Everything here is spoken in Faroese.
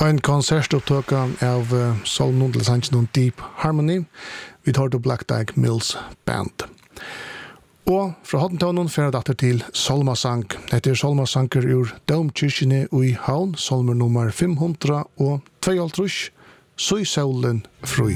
En konsertupptøka av Solnundlesangen Deep Harmony. Vi tar til Black Dyke Mills Band. Og fra Hottentonen fører datter til Solmasang. Dette Solmasanger ur Domkirkene i Havn, Solmer nummer 500 og 52, Så i solen fri.